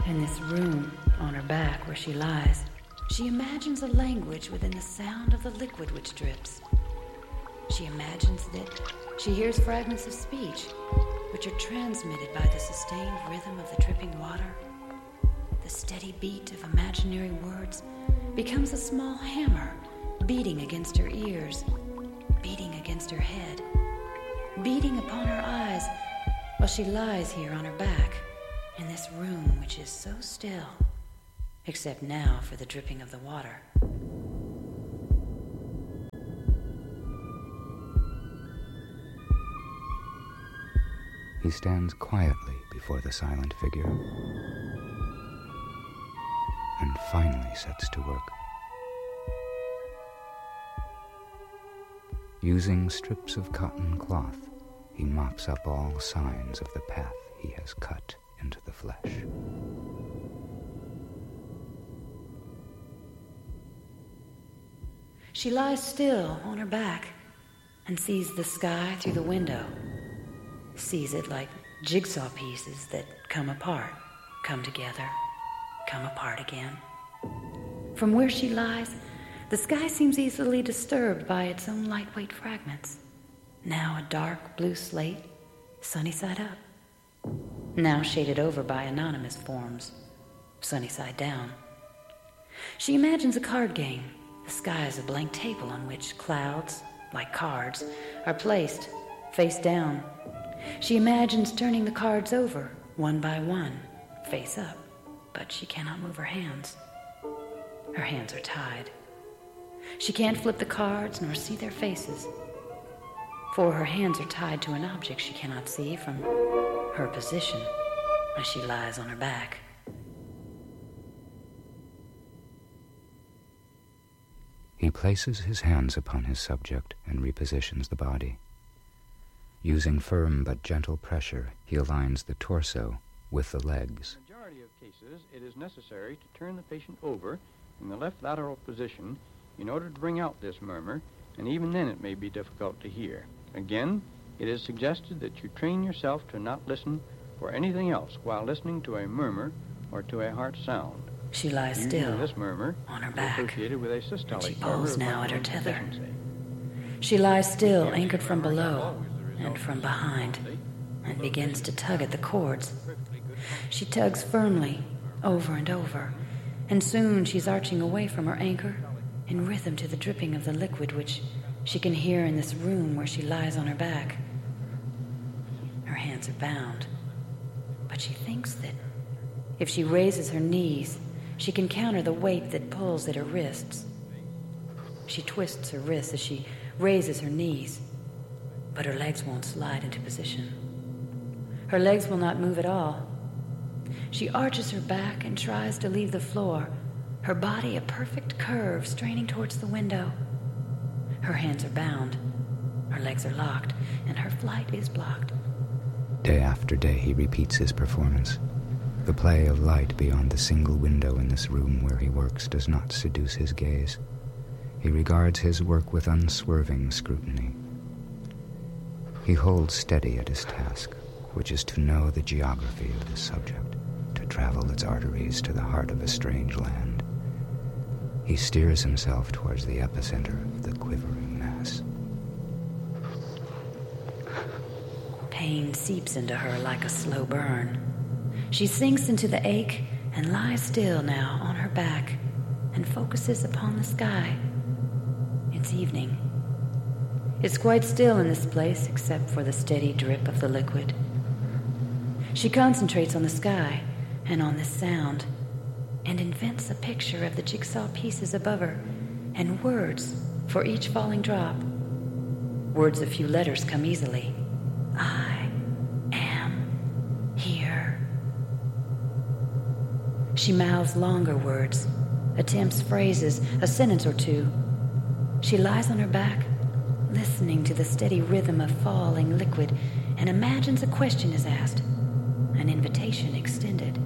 In this room, on her back where she lies, she imagines a language within the sound of the liquid which drips. She imagines that she hears fragments of speech, which are transmitted by the sustained rhythm of the dripping water. The steady beat of imaginary words becomes a small hammer beating against her ears, beating against her head, beating upon her eyes while she lies here on her back in this room which is so still, except now for the dripping of the water. He stands quietly before the silent figure and finally sets to work. Using strips of cotton cloth, he mops up all signs of the path he has cut into the flesh. She lies still on her back and sees the sky through the window, sees it like jigsaw pieces that come apart, come together, come apart again. From where she lies, the sky seems easily disturbed by its own lightweight fragments. Now a dark blue slate, sunny side up. Now shaded over by anonymous forms, sunny side down. She imagines a card game. The sky is a blank table on which clouds, like cards, are placed face down. She imagines turning the cards over, one by one, face up, but she cannot move her hands. Her hands are tied. She can't flip the cards nor see their faces, for her hands are tied to an object she cannot see from her position as she lies on her back. He places his hands upon his subject and repositions the body. Using firm but gentle pressure, he aligns the torso with the legs. In the majority of cases, it is necessary to turn the patient over in the left lateral position in order to bring out this murmur, and even then it may be difficult to hear. Again, it is suggested that you train yourself to not listen for anything else while listening to a murmur or to a heart sound. She lies Usually still this murmur on her is back, associated with a systolic and she murmur pulls of now at her functional tether. deficiency. She lies still, anchored from below and from behind, and begins to tug at the cords. She tugs firmly, over and over, and soon she's arching away from her anchor in rhythm to the dripping of the liquid which she can hear in this room where she lies on her back. Her hands are bound, but she thinks that if she raises her knees, she can counter the weight that pulls at her wrists. She twists her wrists as she raises her knees, but her legs won't slide into position. Her legs will not move at all. She arches her back and tries to leave the floor, her body a perfect curve straining towards the window. Her hands are bound, her legs are locked, and her flight is blocked. Day after day he repeats his performance. The play of light beyond the single window in this room where he works does not seduce his gaze. He regards his work with unswerving scrutiny. He holds steady at his task, which is to know the geography of the subject, to travel its arteries to the heart of a strange land. He steers himself towards the epicenter of the quivering mass. Pain seeps into her like a slow burn. She sinks into the ache and lies still now on her back and focuses upon the sky. It's evening. It's quite still in this place except for the steady drip of the liquid. She concentrates on the sky and on this sound and invents a picture of the jigsaw pieces above her and words for each falling drop. Words of few letters come easily. I am here. She mouths longer words, attempts phrases, a sentence or two. She lies on her back, listening to the steady rhythm of falling liquid, and imagines a question is asked, an invitation extended.